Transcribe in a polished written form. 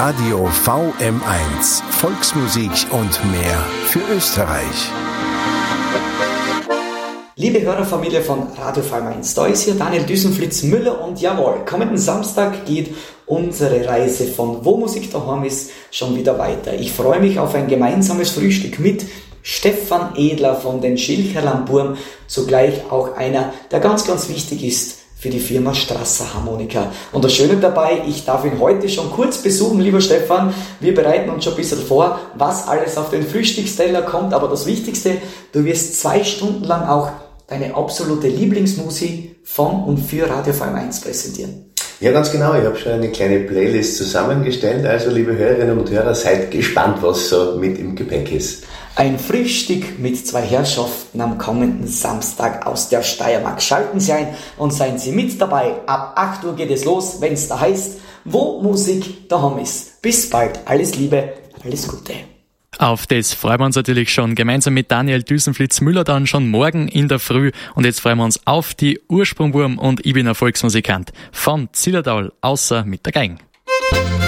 Radio VM1. Volksmusik und mehr für Österreich. Liebe Hörerfamilie von Radio VM1, da ist hier Daniel Düsenflitz-Müller und jawohl, kommenden Samstag geht unsere Reise von Wo Musik daheim ist schon wieder weiter. Ich freue mich auf ein gemeinsames Frühstück mit Stefan Edler von den Schilcher Lamburm, zugleich auch einer, der ganz, ganz wichtig ist für die Firma Strasser Harmonika. Und das Schöne dabei, ich darf ihn heute schon kurz besuchen, lieber Stefan. Wir bereiten uns schon ein bisschen vor, was alles auf den Frühstücksteller kommt. Aber das Wichtigste, du wirst 2 Stunden lang auch deine absolute Lieblingsmusik von und für Radio VM1 präsentieren. Ja, ganz genau. Ich habe schon eine kleine Playlist zusammengestellt. Also, liebe Hörerinnen und Hörer, seid gespannt, was so mit im Gepäck ist. Ein Frühstück mit 2 Herrschaften am kommenden Samstag aus der Steiermark. Schalten Sie ein und seien Sie mit dabei. Ab 8 Uhr geht es los, wenn es da heißt, wo Musik daheim ist. Bis bald. Alles Liebe, alles Gute. Auf das freuen wir uns natürlich schon. Gemeinsam mit Daniel Düsenflitz-Müller dann schon morgen in der Früh. Und jetzt freuen wir uns auf die Ursprungwurm und ich bin ein Volksmusikant. Von Zillertal, außer mit der Geigen.